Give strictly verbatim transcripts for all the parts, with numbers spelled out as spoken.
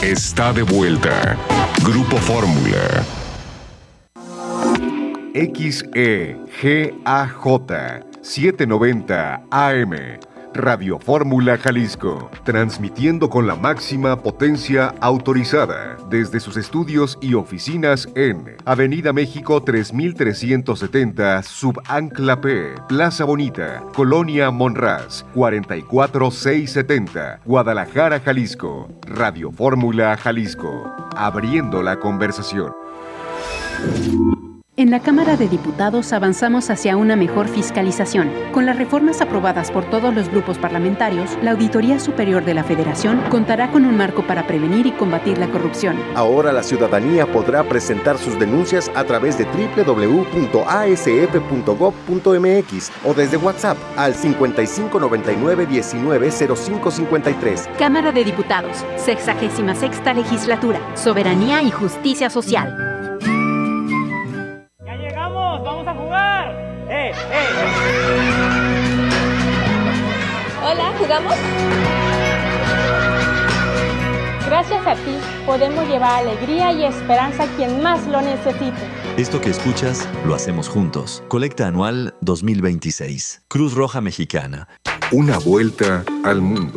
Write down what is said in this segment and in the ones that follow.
está de vuelta. Grupo Fórmula. X E G A J setecientos noventa A M. Radio Fórmula Jalisco, transmitiendo con la máxima potencia autorizada desde sus estudios y oficinas en Avenida México tres mil trescientos setenta, Subancla P, Plaza Bonita, Colonia Monraz, cuarenta y cuatro mil seiscientos setenta, Guadalajara, Jalisco. Radio Fórmula Jalisco, abriendo la conversación. En la Cámara de Diputados avanzamos hacia una mejor fiscalización. Con las reformas aprobadas por todos los grupos parlamentarios, la Auditoría Superior de la Federación contará con un marco para prevenir y combatir la corrupción. Ahora la ciudadanía podrá presentar sus denuncias a través de doble u doble u doble u punto a s f punto gob punto m x o desde WhatsApp al cincuenta y cinco noventa y nueve diecinueve cero cinco cincuenta y tres. Cámara de Diputados, sexagésima sexta Legislatura, Soberanía y Justicia Social. ¡Vamos a jugar! ¡Eh, eh! Hola, ¿jugamos? Gracias a ti podemos llevar alegría y esperanza a quien más lo necesite. Esto que escuchas lo hacemos juntos. Colecta anual dos mil veintiséis. Cruz Roja Mexicana. Una vuelta al mundo.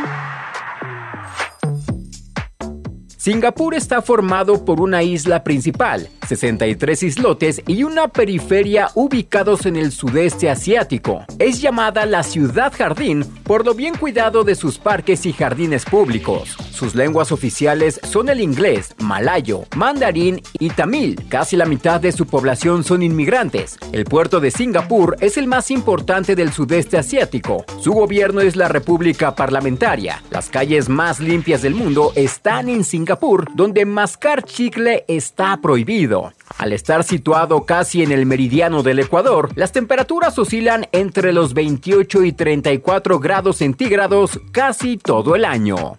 Singapur está formado por una isla principal, sesenta y tres islotes y una periferia ubicados en el sudeste asiático. Es llamada la ciudad jardín por lo bien cuidado de sus parques y jardines públicos. Sus lenguas oficiales son el inglés, malayo, mandarín y tamil. Casi la mitad de su población son inmigrantes. El puerto de Singapur es el más importante del sudeste asiático. Su gobierno es la República Parlamentaria. Las calles más limpias del mundo están en Singapur, donde mascar chicle está prohibido. Al estar situado casi en el meridiano del Ecuador, las temperaturas oscilan entre los veintiocho y treinta y cuatro grados centígrados casi todo el año.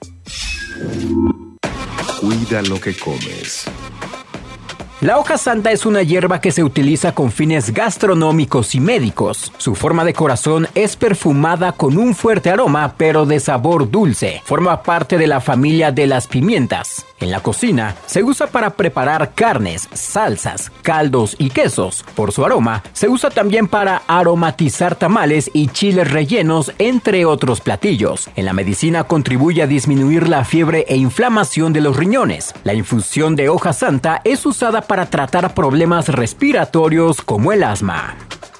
Cuida lo que comes. La hoja santa es una hierba que se utiliza con fines gastronómicos y médicos. Su forma de corazón es perfumada con un fuerte aroma, pero de sabor dulce. Forma parte de la familia de las pimientas. En la cocina, se usa para preparar carnes, salsas, caldos y quesos. Por su aroma, se usa también para aromatizar tamales y chiles rellenos, entre otros platillos. En la medicina contribuye a disminuir la fiebre e inflamación de los riñones. La infusión de hoja santa es usada para tratar problemas respiratorios como el asma.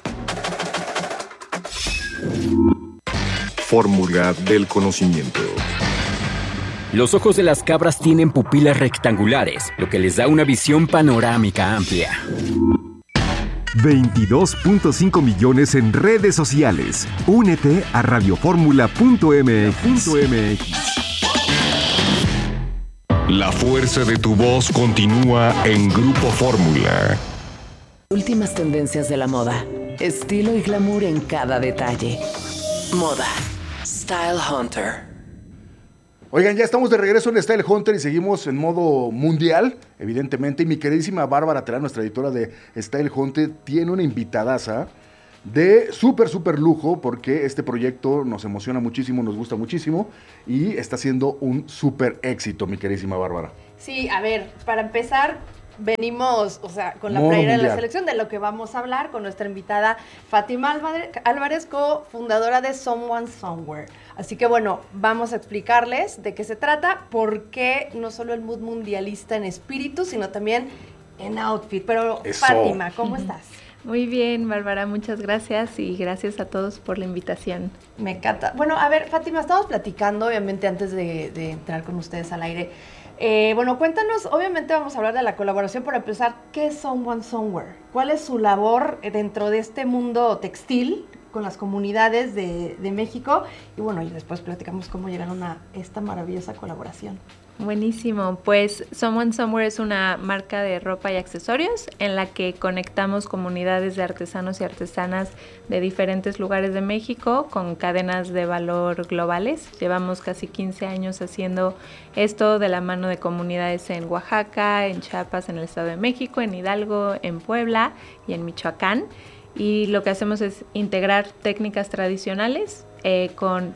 Fórmula del conocimiento. Los ojos de las cabras tienen pupilas rectangulares, lo que les da una visión panorámica amplia. veintidós punto cinco millones en redes sociales. Únete a radioformula punto m x. La fuerza de tu voz continúa en Grupo Fórmula. Últimas tendencias de la moda. Estilo y glamour en cada detalle. Moda. Style Hunter. Oigan, ya estamos de regreso en Style Hunter y seguimos en modo mundial, evidentemente. Y mi queridísima Bárbara Terán, nuestra editora de Style Hunter, tiene una invitadaza de súper, súper lujo, porque este proyecto nos emociona muchísimo, nos gusta muchísimo y está siendo un súper éxito, mi queridísima Bárbara. Sí, a ver, para empezar, venimos, o sea, con la Modo playera de la mundial. selección, de lo que vamos a hablar con nuestra invitada Fátima Álvarez, cofundadora de Someone Somewhere. Así que bueno, vamos a explicarles de qué se trata, por qué no solo el mood mundialista en espíritu, sino también en outfit. Pero Eso. Fátima, ¿cómo estás? Muy bien, Bárbara, muchas gracias y gracias a todos por la invitación. Me encanta. Bueno, a ver, Fátima, estamos platicando, obviamente, antes de, de entrar con ustedes al aire. Eh, bueno, cuéntanos, obviamente vamos a hablar de la colaboración. Para empezar, ¿qué es Someone Somewhere? ¿Cuál es su labor dentro de este mundo textil con las comunidades de, de México? Y bueno, y después platicamos cómo llegaron a esta maravillosa colaboración. Buenísimo, pues Someone Somewhere es una marca de ropa y accesorios en la que conectamos comunidades de artesanos y artesanas de diferentes lugares de México con cadenas de valor globales. Llevamos casi quince años haciendo esto de la mano de comunidades en Oaxaca, en Chiapas, en el Estado de México, en Hidalgo, en Puebla y en Michoacán. Y lo que hacemos es integrar técnicas tradicionales eh, con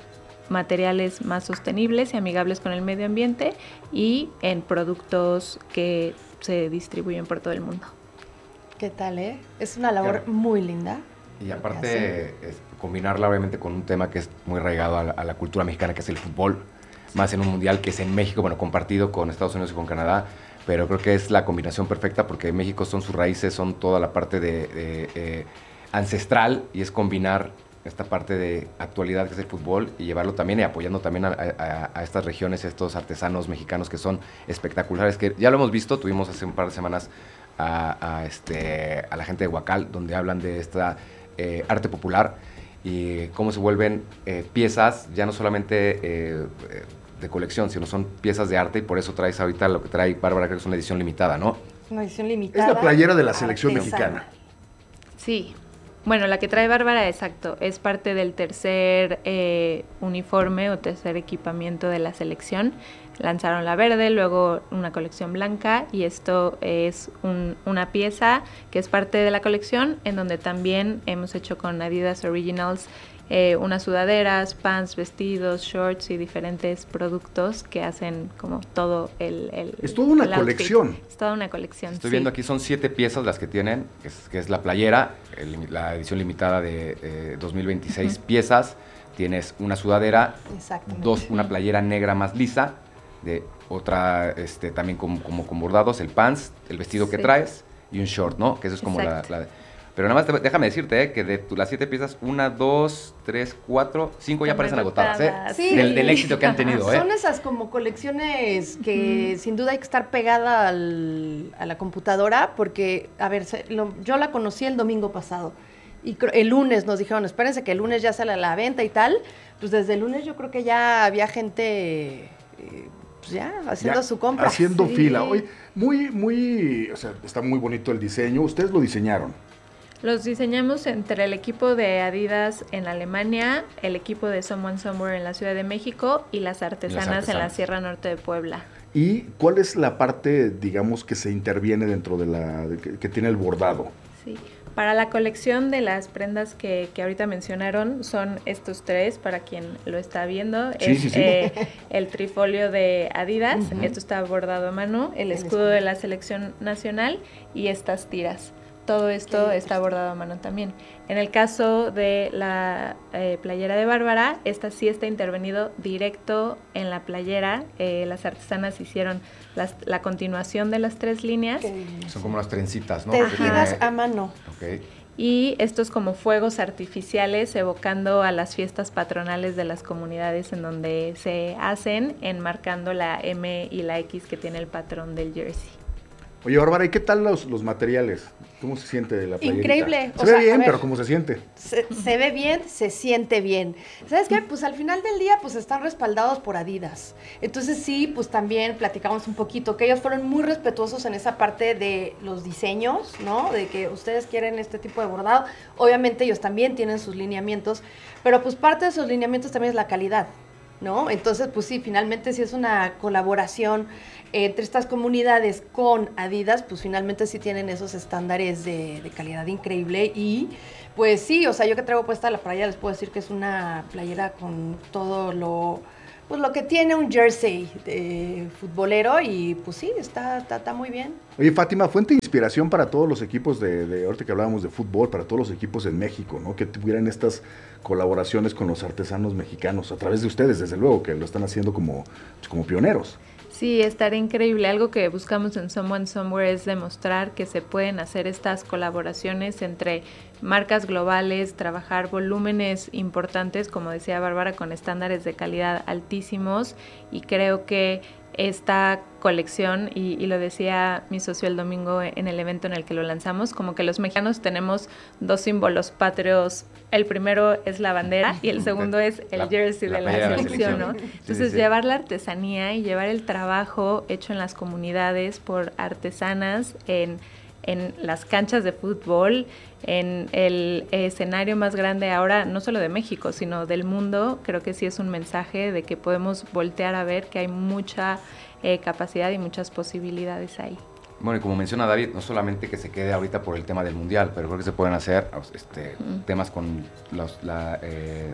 materiales más sostenibles y amigables con el medio ambiente y en productos que se distribuyen por todo el mundo. ¿Qué tal, eh? Es una labor Claro. muy linda. Y aparte, es combinarla obviamente con un tema que es muy arraigado a la, a la cultura mexicana, que es el fútbol, más en un mundial que es en México, bueno, compartido con Estados Unidos y con Canadá, pero creo que es la combinación perfecta porque México son sus raíces, son toda la parte de, de eh, ancestral, y es combinar esta parte de actualidad que es el fútbol y llevarlo también y apoyando también a, a, a estas regiones, a estos artesanos mexicanos que son espectaculares, que ya lo hemos visto, tuvimos hace un par de semanas a, a, este, a la gente de Huacal, donde hablan de esta eh, arte popular y cómo se vuelven eh, piezas, ya no solamente eh, de colección, sino son piezas de arte, y por eso traes ahorita lo que trae Bárbara, creo que es una edición limitada, ¿no? Una edición limitada. Es la playera de la selección artesana. mexicana. Sí. Bueno, la que trae Bárbara, exacto, es parte del tercer eh, uniforme o tercer equipamiento de la selección. Lanzaron la verde, luego una colección blanca, y esto es un, una pieza que es parte de la colección, en donde también hemos hecho con Adidas Originals eh, unas sudaderas, pants, vestidos, shorts y diferentes productos que hacen como todo el, el Es toda una el outfit. colección. Es toda una colección, Estoy sí. viendo aquí, son siete piezas las que tienen, que es, que es la playera, el, la edición limitada de eh, dos mil veintiséis uh-huh. piezas. Tienes una sudadera, dos, una playera negra más lisa, de otra este, también como, como con bordados, el pants, el vestido sí. que traes y un short, ¿no? Que eso es como la, la... Pero nada más te, déjame decirte eh, que de tu, las siete piezas, una, dos, tres, cuatro, cinco ya parecen agotadas, ¿eh? Sí. Del, del éxito que han tenido, ¿eh? Son esas como colecciones que mm. sin duda hay que estar pegada al, a la computadora porque, a ver, se, lo, yo la conocí el domingo pasado y el lunes nos dijeron, espérense que el lunes ya sale a la venta y tal. Pues desde el lunes yo creo que ya había gente... Eh, pues ya, haciendo ya, su compra. Haciendo sí. fila. Oye, muy, muy, o sea, está muy bonito el diseño. ¿Ustedes lo diseñaron? Los diseñamos entre el equipo de Adidas en Alemania, el equipo de Someone Somewhere en la Ciudad de México y las artesanas, las artesanas en la Sierra Norte de Puebla. ¿Y cuál es la parte, digamos, que se interviene dentro de la, de que, que tiene el bordado? Sí. Para la colección de las prendas que, que ahorita mencionaron, son estos tres, para quien lo está viendo. Sí, es sí, sí. Eh, el trifolio de Adidas, Uh-huh. esto está bordado a mano, el, el escudo, escudo de la selección nacional y estas tiras. Todo esto está bordado a mano también. En el caso de la eh, playera de Bárbara, esta sí está intervenido directo en la playera. Eh, las artesanas hicieron las, la continuación de las tres líneas. Son como las trencitas, ¿no? Tejidas a mano. Ok. Y estos como fuegos artificiales evocando a las fiestas patronales de las comunidades en donde se hacen, enmarcando la M y la X que tiene el patrón del jersey. Oye, Bárbara, ¿y qué tal los, los materiales? ¿Cómo se siente la playerita? Increíble. Se o ve sea, bien, ver, pero ¿cómo se siente? Se, se ve bien, se siente bien. ¿Sabes qué? Pues al final del día, pues están respaldados por Adidas. Entonces sí, pues también platicamos un poquito, que ellos fueron muy respetuosos en esa parte de los diseños, ¿no? De que ustedes quieren este tipo de bordado. Obviamente ellos también tienen sus lineamientos, pero pues parte de sus lineamientos también es la calidad, ¿no? Entonces, pues sí, finalmente sí es una colaboración entre estas comunidades con Adidas, pues finalmente sí tienen esos estándares de, de calidad increíble y pues sí, o sea, yo que traigo puesta la playera les puedo decir que es una playera con todo lo, pues lo que tiene un jersey de futbolero y pues sí, está, está, está muy bien. Oye, Fátima, fuente de inspiración para todos los equipos de, de, ahorita que hablábamos de fútbol, para todos los equipos en México, ¿no? Que tuvieran estas colaboraciones con los artesanos mexicanos, a través de ustedes, desde luego, que lo están haciendo como, como pioneros. Sí, estaría increíble. Algo que buscamos en Someone Somewhere es demostrar que se pueden hacer estas colaboraciones entre marcas globales, trabajar volúmenes importantes, como decía Bárbara, con estándares de calidad altísimos, y creo que esta colección, y, y lo decía mi socio el domingo en el evento en el que lo lanzamos, como que los mexicanos tenemos dos símbolos patrios. El primero es la bandera y el segundo es el la, jersey la de la selección, selección, ¿no? Entonces, sí, sí. llevar la artesanía y llevar el trabajo hecho en las comunidades por artesanas en, en las canchas de fútbol, en el escenario más grande ahora, no solo de México, sino del mundo, creo que sí es un mensaje de que podemos voltear a ver que hay mucha eh, capacidad y muchas posibilidades ahí. Bueno, y como menciona David, no solamente que se quede ahorita por el tema del Mundial, pero creo que se pueden hacer este, uh-huh. temas con los, la, eh,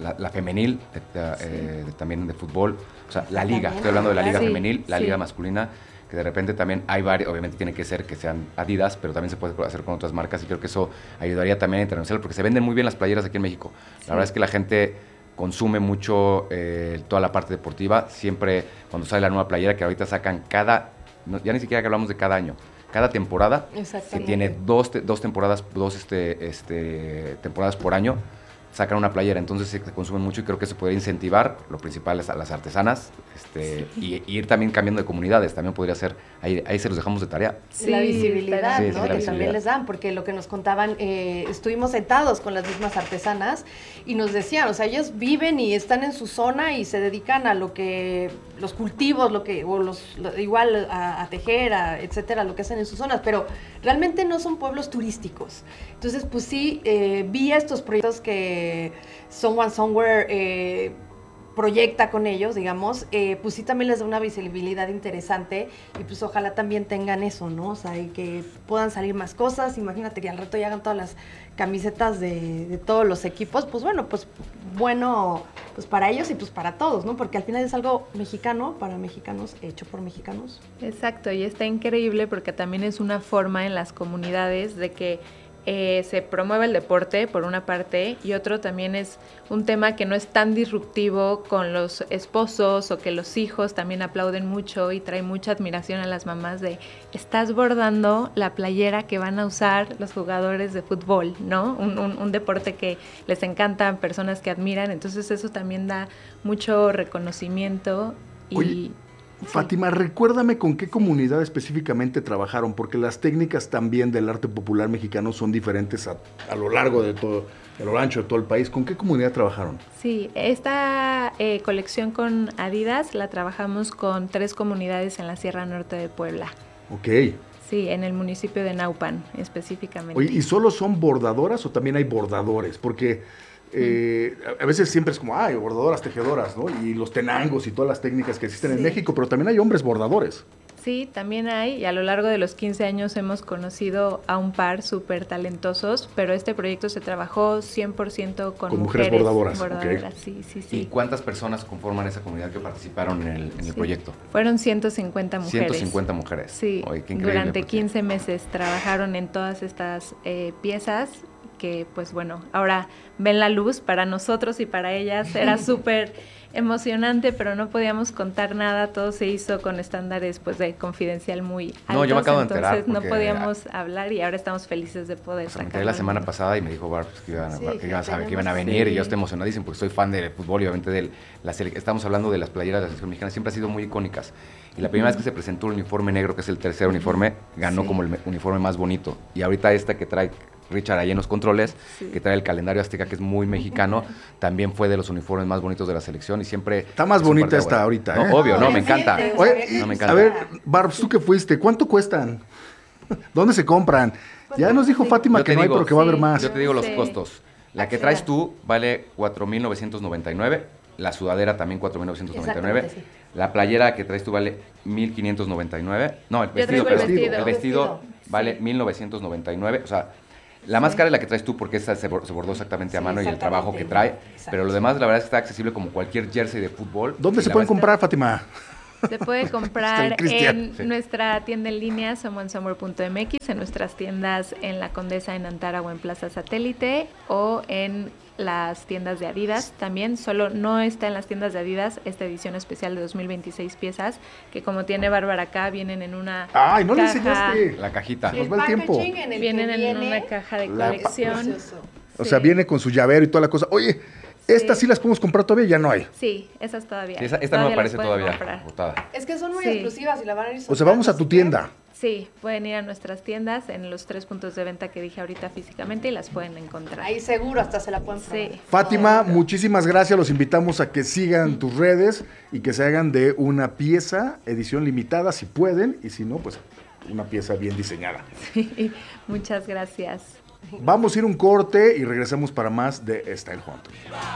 la, la femenil, de, de, Sí. eh, de, también de fútbol, o sea, la liga, También, estoy hablando de la liga sí, femenil, la sí. liga masculina, que de repente también hay varios, obviamente tiene que ser que sean Adidas, pero también se puede hacer con otras marcas y creo que eso ayudaría también a internacional, porque se venden muy bien las playeras aquí en México. La Sí. verdad es que la gente consume mucho eh, toda la parte deportiva, siempre cuando sale la nueva playera, que ahorita sacan cada, no, ya ni siquiera que hablamos de cada año, cada temporada, que Exactamente. tiene dos, te- dos temporadas, dos este, este, temporadas por año, sacan una playera, entonces se consume mucho y creo que se podría incentivar, lo principal es a las artesanas, este, y, y ir también cambiando de comunidades, también podría ser, ahí, ahí se los dejamos de tarea. Y la visibilidad, Sí, ¿no? sí, la que visibilidad. también les dan, porque lo que nos contaban, eh, estuvimos sentados con las mismas artesanas y nos decían, o sea, ellos viven y están en su zona y se dedican a lo que, los cultivos, lo que, o los, lo- igual a, a tejer, a, etcétera, lo que hacen en sus zonas, pero realmente no son pueblos turísticos. Entonces, pues sí, eh, vi estos proyectos que Someone Somewhere eh, proyecta con ellos, digamos, eh, pues sí también les da una visibilidad interesante y pues ojalá también tengan eso, ¿no? O sea, y que puedan salir más cosas, imagínate que al rato ya hagan todas las camisetas de, de todos los equipos, pues bueno, pues bueno, pues para ellos y pues para todos, ¿no? Porque al final es algo mexicano, para mexicanos, hecho por mexicanos. Exacto, y está increíble porque también es una forma en las comunidades de que eh, se promueve el deporte por una parte y otro también es un tema que no es tan disruptivo con los esposos o que los hijos también aplauden mucho y trae mucha admiración a las mamás de estás bordando la playera que van a usar los jugadores de fútbol, ¿no? Un, un, un deporte que les encanta, personas que admiran, entonces eso también da mucho reconocimiento y... Oye, Fátima, recuérdame con qué comunidad específicamente trabajaron, porque las técnicas también del arte popular mexicano son diferentes a, a lo largo de todo, a lo ancho de todo el país. ¿Con qué comunidad trabajaron? Sí, esta eh, colección con Adidas la trabajamos con tres comunidades en la Sierra Norte de Puebla. Ok. Sí, en el municipio de Naupan específicamente. Oye, ¿y solo son bordadoras o también hay bordadores? Porque eh, a veces siempre es como, ay, bordadoras, tejedoras, ¿no? Y los tenangos y todas las técnicas que existen Sí. en México, pero también hay hombres bordadores. Sí, también hay, y a lo largo de los quince años hemos conocido a un par súper talentosos, pero este proyecto se trabajó cien por ciento con, Con mujeres bordadoras, bordadoras, ok. sí, sí, ¿Y sí. cuántas personas conforman esa comunidad que participaron en el, en el Sí. proyecto? Fueron ciento cincuenta mujeres. ciento cincuenta mujeres. Sí, Oye, qué increíble, durante porque- quince meses trabajaron en todas estas eh, piezas que, pues bueno, ahora ven la luz para nosotros y para ellas. Era súper emocionante, pero no podíamos contar nada. Todo se hizo con estándares pues de confidencial muy altos. No, yo me acabo de enterar entonces no porque- podíamos hablar y ahora estamos felices de poder O sea, me sacarlo enteré la al semana mundo. pasada y me dijo Barb pues, que, iban, a- Sí, que, que iban a saber, que iban a tenemos- venir y sí. yo estoy emocionadísimo porque soy fan del fútbol y obviamente de la sele- estamos hablando de las playeras de la selección mexicana, siempre han sido muy icónicas. Y la primera Ujú. vez que se presentó el uniforme negro, que es el tercer uniforme, ganó Sí. como el me- uniforme más bonito. Y ahorita esta que trae Richard ahí en los controles, Sí. que trae el calendario azteca, que es muy mexicano, también fue de los uniformes más bonitos de la selección y siempre... Está más es un bonita parte esta bueno. ahorita, No, ¿eh? obvio, no, me encanta. Oye, no, me encanta. a ver, Barbs, tú que fuiste, ¿cuánto cuestan? ¿Dónde se compran? Ya nos dijo Fátima Yo que te no hay, digo- pero que va a haber más. Yo te digo los Sí. costos. La que traes tú vale cuatro mil novecientos noventa y nueve, la sudadera también cuatro mil novecientos noventa y nueve, Exactamente, sí. la playera que traes tú vale mil quinientos noventa y nueve, no, el Yo vestido, traigo el perdón, vestido. el vestido Vestido. vale mil novecientos noventa y nueve, o sea, la más cara es la que traes tú porque esa se bor- se bordó exactamente a Sí, mano y el trabajo que exactamente. trae, Exacto. pero lo demás la verdad es que está accesible como cualquier jersey de fútbol. ¿Dónde Y se la pueden verdad es- comprar, Fátima? Se puede comprar Está el Cristian. en Sí. nuestra tienda en línea someone somewhere punto m x, en nuestras tiendas en La Condesa, en Antara o en Plaza Satélite, o en las tiendas de Adidas también. Solo no está en las tiendas de Adidas esta edición especial de dos mil veintiséis piezas, que como tiene Bárbara acá, vienen en una Ay, no le caja- enseñaste. La cajita. Nos va el tiempo. packaging en el Vienen que en viene, una caja de La- colección. precioso. O sea, Sí. viene con su llavero y toda la cosa. Oye, estas sí las podemos comprar todavía, ya no hay. Sí, esas todavía. Sí, esa- esta no me las parece pueden todavía comprar. agotada. Es que son muy Sí. exclusivas y la van a ir O sea, vamos a tu soltando, tienda. Sí, pueden ir a nuestras tiendas en los tres puntos de venta que dije ahorita físicamente y las pueden encontrar. Ahí seguro hasta se la pueden probar. Sí. Fátima, muchísimas gracias. Los invitamos a que sigan tus redes y que se hagan de una pieza, edición limitada, si pueden, y si no, pues una pieza bien diseñada. Muchas gracias. Vamos a ir un corte y regresamos para más de Style Hunt.